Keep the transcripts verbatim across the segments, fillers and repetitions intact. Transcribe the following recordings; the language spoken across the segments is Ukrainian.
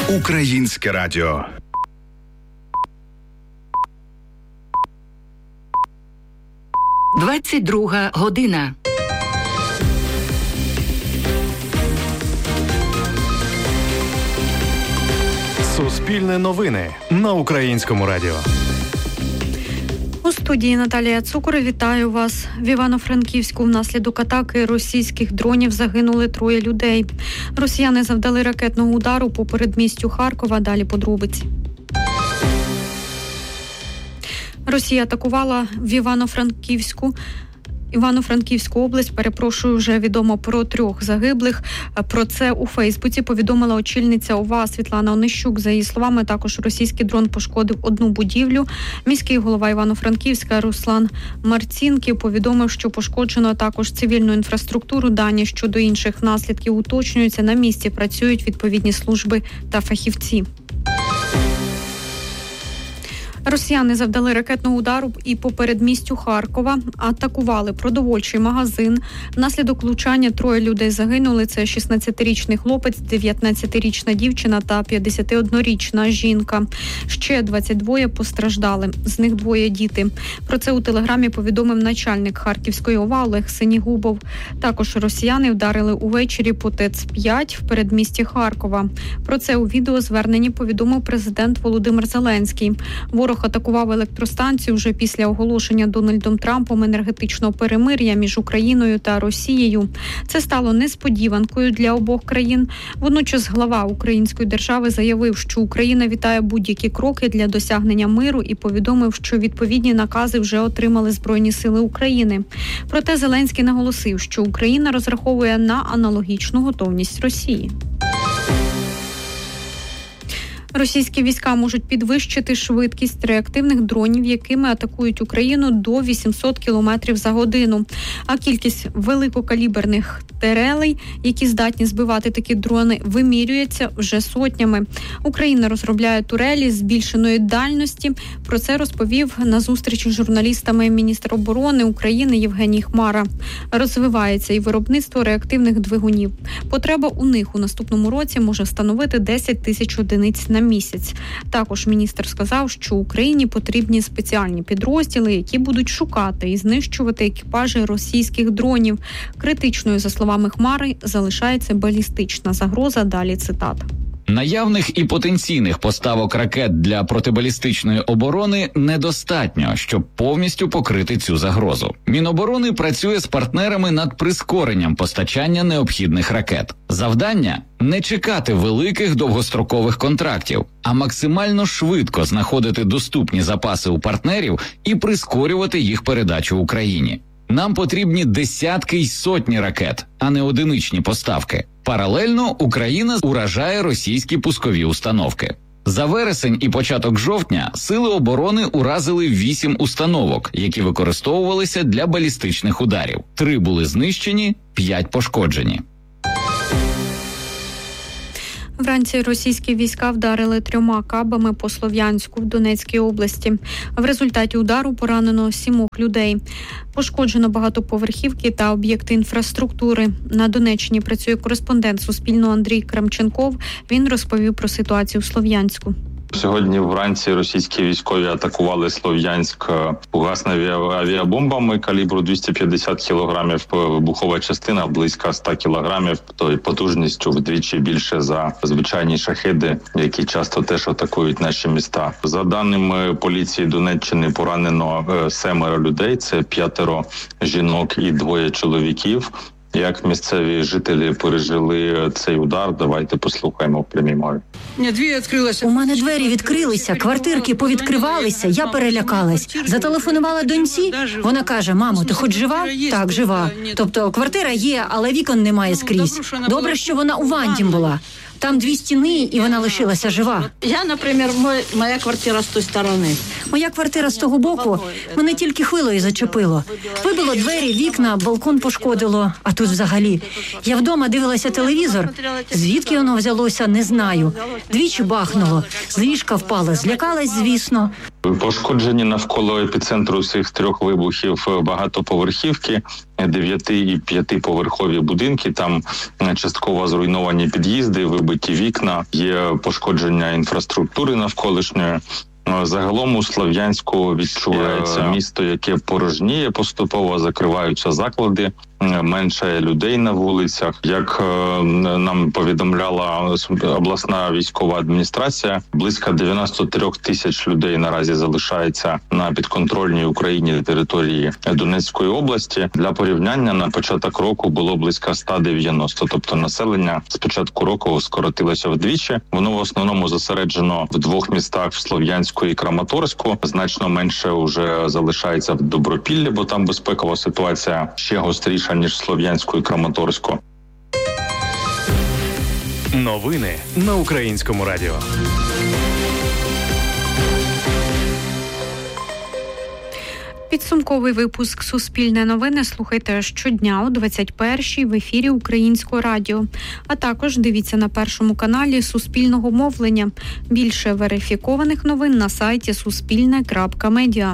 Українське радіо. двадцять друга година. Суспільне новини на Українському радіо. У студії Наталія Цукор. Вітаю вас. В Івано-Франківську внаслідок атаки російських дронів загинули троє людей. Росіяни завдали ракетного удару по передмістю Харкова. Далі подробиці. Росія атакувала в Івано-Франківську Івано-Франківську область, перепрошую, вже відомо про трьох загиблих. Про це у Фейсбуці повідомила очільниця ОВА Світлана Онищук. За її словами, також російський дрон пошкодив одну будівлю. Міський голова Івано-Франківська Руслан Марцінків повідомив, що пошкоджено також цивільну інфраструктуру. Дані щодо інших наслідків уточнюються. На місці працюють відповідні служби та фахівці. Росіяни завдали ракетного удару і по передмістю Харкова, атакували продовольчий магазин. Внаслідок влучання троє людей загинули. Це шістнадцятирічний хлопець, дев'ятнадцятирічна дівчина та п'ятдесятиоднорічна жінка. Ще двадцять два постраждали, з них двоє діти. Про це у телеграмі повідомив начальник Харківської ОВА Олег Синігубов. Також росіяни вдарили увечері по ТЕЦ п'ять в передмісті Харкова. Про це у відеозверненні повідомив президент Володимир Зеленський. Ворог атакував електростанцію вже після оголошення Дональдом Трампом енергетичного перемир'я між Україною та Росією. Це стало несподіванкою для обох країн. Водночас глава української держави заявив, що Україна вітає будь-які кроки для досягнення миру і повідомив, що відповідні накази вже отримали Збройні сили України. Проте Зеленський наголосив, що Україна розраховує на аналогічну готовність Росії. Російські війська можуть підвищити швидкість реактивних дронів, якими атакують Україну, до вісімсот кілометрів за годину. А кількість великокаліберних турелей, які здатні збивати такі дрони, вимірюється вже сотнями. Україна розробляє турелі збільшеної дальності. Про це розповів на зустрічі з журналістами міністр оборони України Євгеній Хмара. Розвивається і виробництво реактивних двигунів. Потреба у них у наступному році може становити десять тисяч одиниць на місяць. Також міністр сказав, що Україні потрібні спеціальні підрозділи, які будуть шукати і знищувати екіпажі російських дронів. Критичною, за словами Хмари, залишається балістична загроза. Далі цитата. Наявних і потенційних поставок ракет для протибалістичної оборони недостатньо, щоб повністю покрити цю загрозу. Міноборони працює з партнерами над прискоренням постачання необхідних ракет. Завдання – не чекати великих довгострокових контрактів, а максимально швидко знаходити доступні запаси у партнерів і прискорювати їх передачу Україні. Нам потрібні десятки й сотні ракет, а не одиничні поставки. Паралельно Україна уражає російські пускові установки. За вересень і початок жовтня сили оборони уразили вісім установок, які використовувалися для балістичних ударів. Три були знищені, п'ять пошкоджені. Вранці російські війська вдарили трьома кабами по Слов'янську в Донецькій області. В результаті удару поранено сімох людей. Пошкоджено багатоповерхівки та об'єкти інфраструктури. На Донеччині працює кореспондент Суспільного Андрій Крамченков. Він розповів про ситуацію в Слов'янську. Сьогодні вранці російські військові атакували Слов'янськ фугасними авіабомбами калібру двісті п'ятдесят кілограмів, вибухова частина близько ста кілограмів, то потужністю вдвічі більше за звичайні шахеди, які часто теж атакують наші міста. За даними поліції Донеччини, поранено семеро людей, це п'ятеро жінок і двоє чоловіків. Як місцеві жителі пережили цей удар, давайте послухаємо в прямій мові. У мене двері відкрилися, квартирки повідкривалися, я перелякалась. Зателефонувала доньці, вона каже: мамо, ти хоч жива? Так, жива. Тобто квартира є, але вікон немає скрізь. Добре, що вона у ванні була. Там дві стіни, і вона лишилася жива. Я, наприклад, моя квартира з тої сторони. Моя квартира з того боку, мене тільки хвилою зачепило. Вибило двері, вікна, балкон пошкодило, а тут взагалі. Я вдома дивилася телевізор, звідки воно взялося, не знаю. Двічі бахнуло, з ліжка впала, злякалась, звісно. Пошкоджені навколо епіцентру цих трьох вибухів багатоповерхівки. дев'яти- і п'ятиповерхові будинки. Там частково зруйновані під'їзди, вибиті вікна, є пошкодження інфраструктури навколишньої. Загалом у Слов'янську відчувається місто, яке порожніє поступово, закриваються заклади, менше людей на вулицях. Як нам повідомляла обласна військова адміністрація, близько дев'яносто три тисяч людей наразі залишається на підконтрольній Україні території Донецької області. Для порівняння на початок року було близько сто дев'яносто, тобто населення з початку року скоротилося вдвічі. Воно в основному зосереджено в двох містах, в Слов'янську і Краматорську. Значно менше вже залишається в Добропіллі, бо там безпекова ситуація ще гостріша, ніж в Слов'янську і Краматорську. Новини на Українському радіо. Підсумковий випуск «Суспільне новини» слухайте щодня о двадцять першій в ефірі Українського радіо. А також дивіться на Першому каналі Суспільного мовлення. Більше верифікованих новин на сайті суспільне крапка медіа.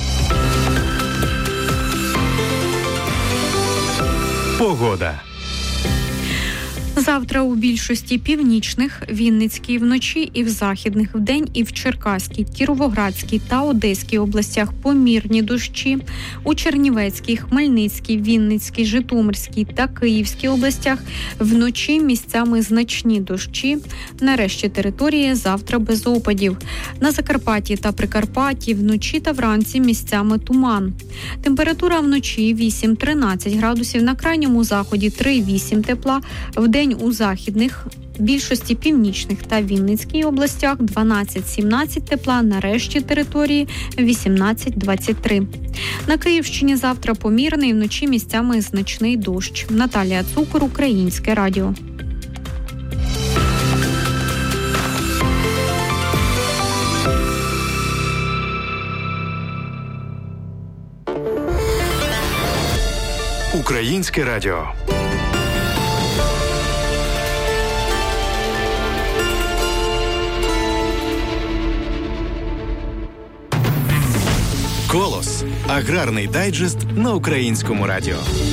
Погода. Завтра у більшості північних, Вінницькій вночі і в західних вдень і в Черкаській, Кіровоградській та Одеській областях помірні дощі. У Чернівецькій, Хмельницькій, Вінницькій, Житомирській та Київській областях вночі місцями значні дощі. Нарешті території завтра без опадів. На Закарпатті та Прикарпатті вночі та вранці місцями туман. Температура вночі вісім-тринадцять градусів, на крайньому заході три-вісім тепла, вдень у західних, більшості північних та Вінницькій областях дванадцять-сімнадцять тепла, на решті території вісімнадцять-двадцять три. На Київщині завтра помірний, вночі місцями значний дощ. Наталія Цукор, Українське радіо. Українське радіо. Колос. Аграрний дайджест на Українському радіо.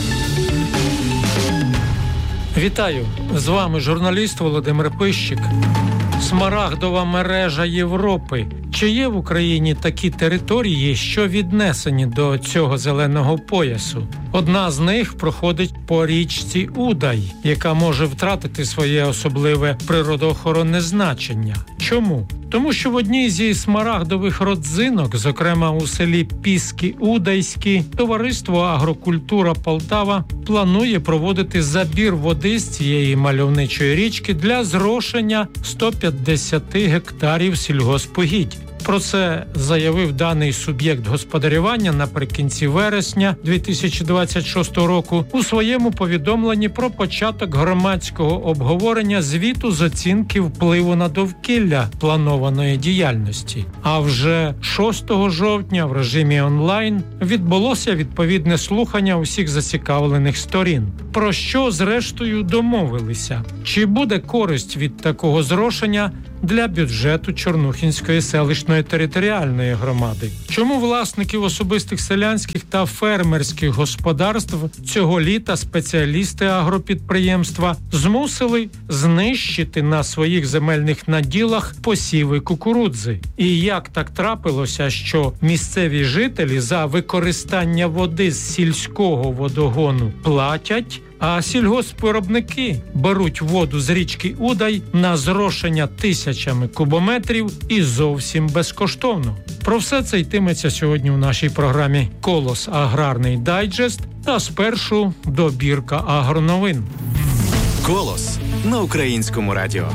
Вітаю! З вами журналіст Володимир Пищик. Смарагдова мережа Європи. Чи є в Україні такі території, що віднесені до цього зеленого поясу? Одна з них проходить по річці Удай, яка може втратити своє особливе природоохоронне значення. Чому? Тому що в одній зі смарагдових родзинок, зокрема у селі Піски-Удайські, товариство «Агрокультура Полтава» планує проводити забір води з цієї мальовничої річки для зрошення сто п'ятдесят гектарів сільгоспугідь. Про це заявив даний суб'єкт господарювання наприкінці вересня дві тисячі двадцять шостого року у своєму повідомленні про початок громадського обговорення звіту з оцінки впливу на довкілля планованої діяльності. А вже шостого жовтня в режимі онлайн відбулося відповідне слухання усіх зацікавлених сторін. Про що, зрештою, домовилися? Чи буде користь від такого зрошення для бюджету Чорнухінської селищної територіальної громади? Чому власників особистих селянських та фермерських господарств цього літа спеціалісти агропідприємства змусили знищити на своїх земельних наділах посіви кукурудзи? І як так трапилося, що місцеві жителі за використання води з сільського водогону платять, а сільгоспвиробники беруть воду з річки Удай на зрошення тисячами кубометрів і зовсім безкоштовно? Про все це йтиметься сьогодні у нашій програмі «Колос. Аграрний дайджест» та спершу добірка агроновин. «Колос» на Українському радіо.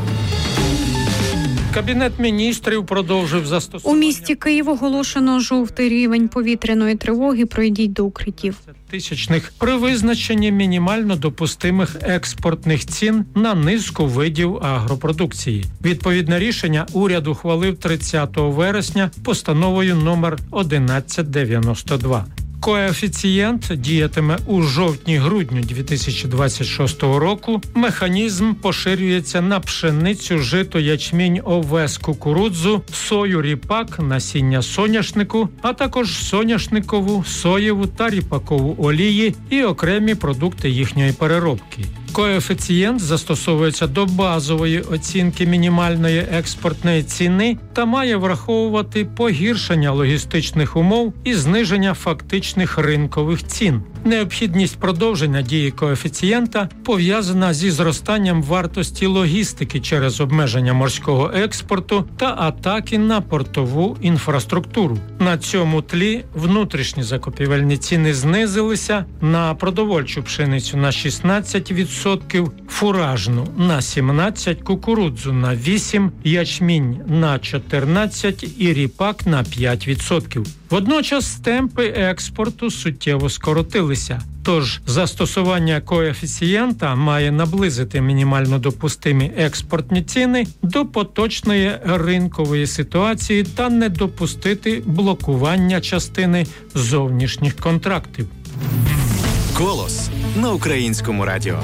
Кабінет міністрів продовжив застосування... У місті Київ оголошено жовтий рівень повітряної тривоги. Пройдіть до укриттів. Тисячних при визначенні мінімально допустимих експортних цін на низку видів агропродукції. Відповідне рішення уряд ухвалив тридцятого вересня постановою номер одинадцять дев'яносто два. Коефіцієнт діятиме у жовтні-грудню дві тисячі двадцять шостого року. Механізм поширюється на пшеницю, жито, ячмінь, овес, кукурудзу, сою, ріпак, насіння соняшнику, а також соняшникову, соєву та ріпакову олії і окремі продукти їхньої переробки. Коефіцієнт застосовується до базової оцінки мінімальної експортної ціни та має враховувати погіршення логістичних умов і зниження фактичних ринкових цін. Необхідність продовження дії коефіцієнта пов'язана зі зростанням вартості логістики через обмеження морського експорту та атаки на портову інфраструктуру. На цьому тлі внутрішні закупівельні ціни знизилися: на продовольчу пшеницю на шістнадцять відсотків, фуражну на сімнадцять відсотків, кукурудзу на вісім відсотків, ячмінь на чотирнадцять відсотків і ріпак на п'ять відсотків. Водночас темпи експорту суттєво скоротилися. Тож застосування коефіцієнта має наблизити мінімально допустимі експортні ціни до поточної ринкової ситуації та не допустити блокування частини зовнішніх контрактів. Голос на Українському радіо.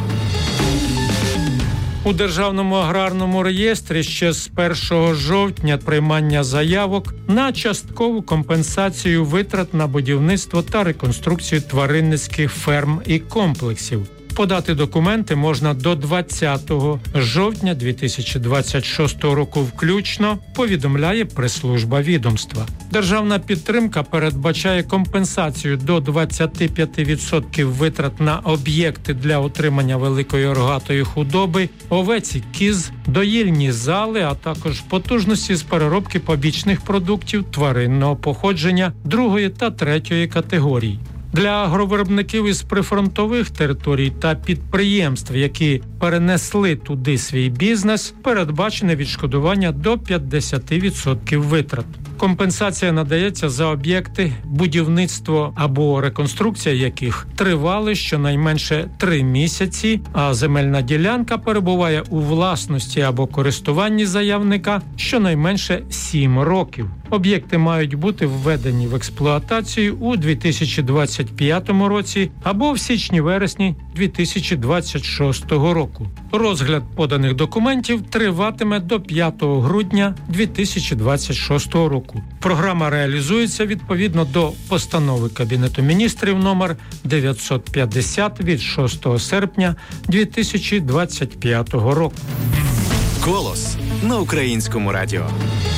У Державному аграрному реєстрі ще з першого жовтня приймання заявок на часткову компенсацію витрат на будівництво та реконструкцію тваринницьких ферм і комплексів. Подати документи можна до двадцятого жовтня дві тисячі двадцять шостого року включно, повідомляє прес-служба відомства. Державна підтримка передбачає компенсацію до двадцять п'ять відсотків витрат на об'єкти для отримання великої рогатої худоби, овець і кіз, доїльні зали, а також потужності з переробки побічних продуктів тваринного походження другої та третьої категорії. Для агровиробників із прифронтових територій та підприємств, які перенесли туди свій бізнес, передбачене відшкодування до п'ятдесят відсотків витрат. Компенсація надається за об'єкти, будівництво або реконструкція яких тривали щонайменше три місяці, а земельна ділянка перебуває у власності або користуванні заявника щонайменше сім років. Об'єкти мають бути введені в експлуатацію у дві тисячі двадцять п'ятому році або в січні-вересні дві тисячі двадцять шостого року. Розгляд поданих документів триватиме до п'ятого грудня дві тисячі двадцять шостого року. Програма реалізується відповідно до постанови Кабінету міністрів номер дев'ятсот п'ятдесят від шостого серпня дві тисячі двадцять п'ятого року. Голос на Українському радіо.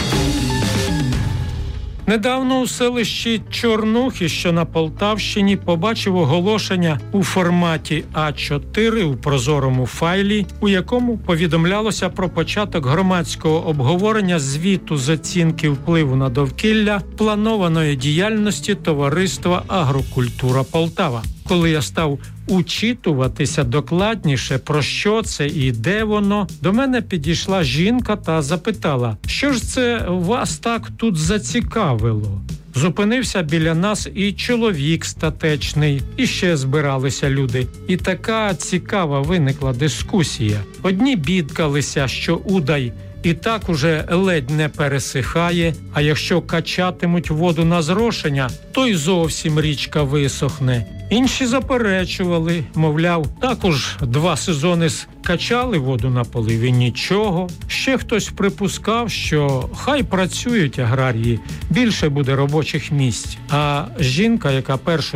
Недавно у селищі Чорнухи, що на Полтавщині, побачив оголошення у форматі а чотири у прозорому файлі, у якому повідомлялося про початок громадського обговорення звіту з оцінки впливу на довкілля планованої діяльності товариства «Агрокультура Полтава». Коли я став учитуватися докладніше, про що це і де воно, до мене підійшла жінка та запитала, що ж це вас так тут зацікавило? Зупинився біля нас і чоловік статечний, і ще збиралися люди. І така цікава виникла дискусія. Одні бідкалися, що Удай і так уже ледь не пересихає, а якщо качатимуть воду на зрошення, то й зовсім річка висохне. Інші заперечували, мовляв, також два сезони скачали воду на поливі, нічого. Ще хтось припускав, що хай працюють аграрії, більше буде робочих місць. А жінка, яка першою